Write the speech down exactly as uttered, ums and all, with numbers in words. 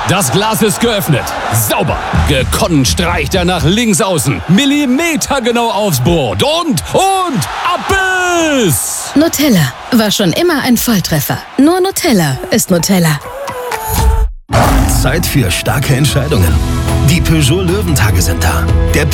Das Glas ist geöffnet. Sauber. Gekonnt streicht er nach links außen. Millimetergenau aufs Brot. Und, und, Abbiss! Nutella war schon immer ein Volltreffer. Nur Nutella ist Nutella. Zeit für starke Entscheidungen. Die Peugeot Löwentage sind da. Der